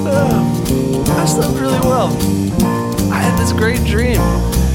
I slept really well. I had this great dream.